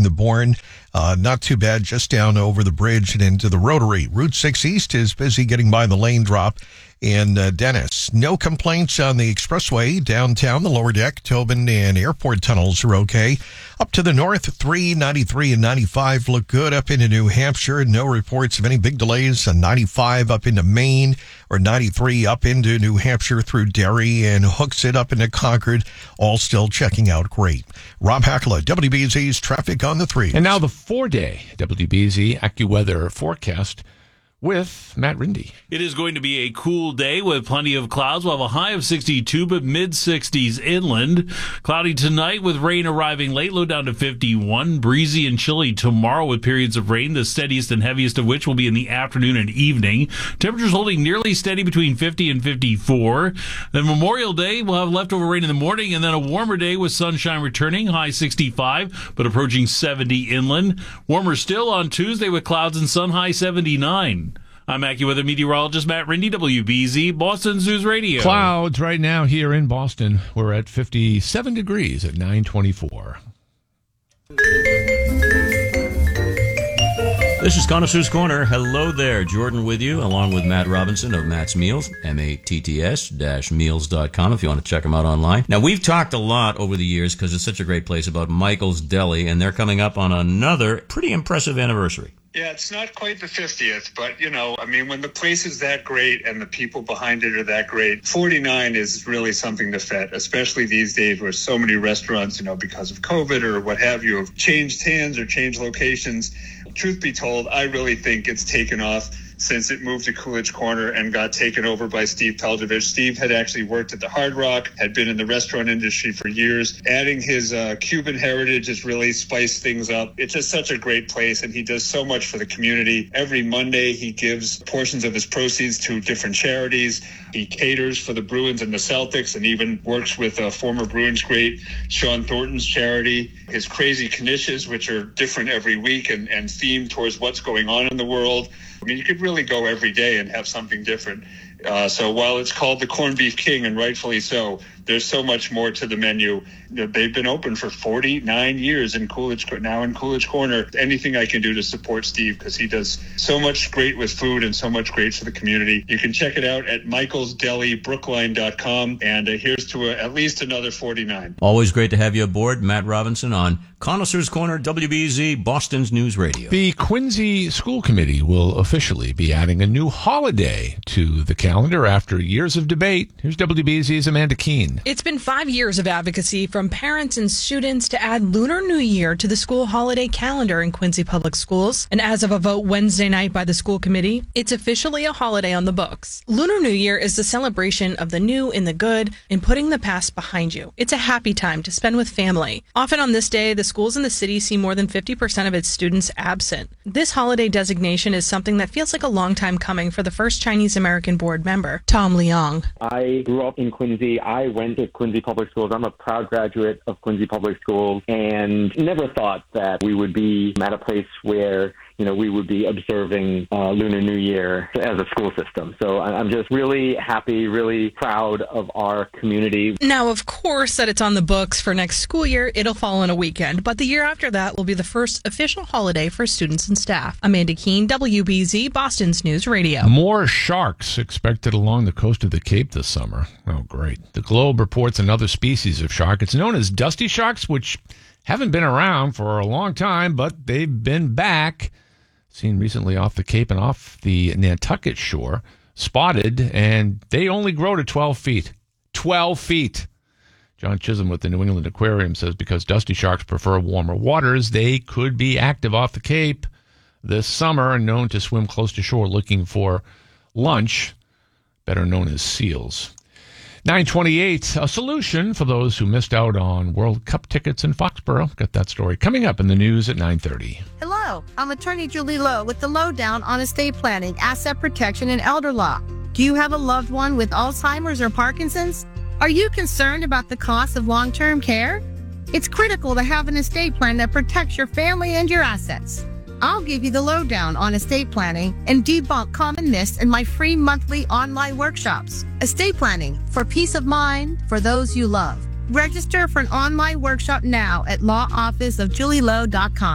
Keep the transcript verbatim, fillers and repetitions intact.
the Bourne. Uh, not too bad, just down over the bridge and into the Rotary. Route six East is busy getting by the lane drop in uh, Dennis. No complaints on the expressway downtown. The lower deck, Tobin and airport tunnels are okay. Up to the north, three, ninety-three, and ninety-five look good up into New Hampshire. No reports of any big delays on ninety-five up into Maine or ninety-three up into New Hampshire through Derry and hooks it up into Concord. All still checking out great. Rob Hackala, W B Z's Traffic on the Three. And now the four-day W B Z AccuWeather forecast with Matt Rindy. It is going to be a cool day with plenty of clouds. We'll have a high of sixty-two, but mid-sixties inland. Cloudy tonight with rain arriving late, low down to fifty-one. Breezy and chilly tomorrow with periods of rain, the steadiest and heaviest of which will be in the afternoon and evening. Temperatures holding nearly steady between fifty and fifty-four. Then Memorial Day, we'll have leftover rain in the morning, and then a warmer day with sunshine returning, high sixty-five, but approaching seventy inland. Warmer still on Tuesday with clouds and sun, high seventy-nine. I'm AccuWeather meteorologist Matt Rindy, W B Z, Boston's News Radio. Clouds right now here in Boston. We're at fifty-seven degrees at nine twenty-four. This is Connoisseur's Corner. Hello there. Jordan with you, along with Matt Robinson of Matt's Meals, M A T T S meals dot com if you want to check them out online. Now, we've talked a lot over the years, because it's such a great place, about Michael's Deli, and they're coming up on another pretty impressive anniversary. Yeah, it's not quite the fiftieth, but, you know, I mean, when the place is that great and the people behind it are that great, forty-nine is really something to fet, especially these days where so many restaurants, you know, because of COVID or what have you, have changed hands or changed locations. Truth be told, I really think it's taken off since it moved to Coolidge Corner and got taken over by Steve Peljevich. Steve had actually worked at the Hard Rock, had been in the restaurant industry for years. Adding his uh, Cuban heritage has really spiced things up. It's just such a great place, and he does so much for the community. Every Monday, he gives portions of his proceeds to different charities. He caters for the Bruins and the Celtics, and even works with uh, former Bruins great Sean Thornton's charity. His Crazy Knishes, which are different every week and, and themed towards what's going on in the world. I mean, you could really go every day and have something different. Uh, so while it's called the Corned Beef King, and rightfully so, there's so much more to the menu. They've been open for forty-nine years in Coolidge, now in Coolidge Corner. Anything I can do to support Steve, because he does so much great with food and so much great for the community. You can check it out at michaels deli brookline dot com, and uh, here's to a, at least another forty-nine. Always great to have you aboard, Matt Robinson, on Connoisseur's Corner, W B Z, Boston's News Radio. The Quincy School Committee will officially be adding a new holiday to the calendar after years of debate. Here's W B Z's Amanda Keene. It's been five years of advocacy from parents and students to add Lunar New Year to the school holiday calendar in Quincy Public Schools. And as of a vote Wednesday night by the school committee, it's officially a holiday on the books. Lunar New Year is the celebration of the new and the good and putting the past behind you. It's a happy time to spend with family. Often on this day, the schools in the city see more than fifty percent of its students absent. This holiday designation is something that feels like a long time coming for the first Chinese American board member, Tom Leong. I grew up in Quincy. I went to Quincy Public Schools. I'm a proud graduate of Quincy Public Schools, and never thought that we would be at a place where, you know, we would be observing uh, Lunar New Year as a school system. So I'm just really happy, really proud of our community. Now, of course, that it's on the books for next school year, it'll fall on a weekend, but the year after that will be the first official holiday for students and staff. Amanda Keene, W B Z, Boston's News Radio. More sharks expected along the coast of the Cape this summer. Oh, great. The Globe reports another species of shark. It's known as dusty sharks, which haven't been around for a long time, but they've been back. Seen recently off the Cape and off the Nantucket shore, spotted, and they only grow to twelve feet. twelve feet. John Chisholm with the New England Aquarium says because dusty sharks prefer warmer waters, they could be active off the Cape this summer and known to swim close to shore looking for lunch, better known as seals. nine twenty-eight, a solution for those who missed out on World Cup tickets in Foxborough. Got that story coming up in the news at nine thirty. Hello, I'm attorney Julie Lowe with the Lowdown on Estate Planning, Asset Protection, and Elder Law. Do you have a loved one with Alzheimer's or Parkinson's? Are you concerned about the cost of long-term care? It's critical to have an estate plan that protects your family and your assets. I'll give you the lowdown on estate planning and debunk common myths in my free monthly online workshops. Estate planning for peace of mind for those you love. Register for an online workshop now at law office of julie lowe dot com.